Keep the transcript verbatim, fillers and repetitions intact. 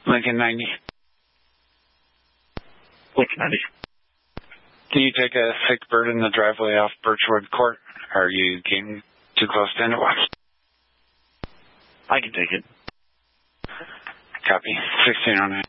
Lincoln ninety. Lincoln ninety. Can you take a sick bird in the driveway off Birchwood Court? Are you getting too close to end it? Watch. I can take it. Copy. sixteen oh nine.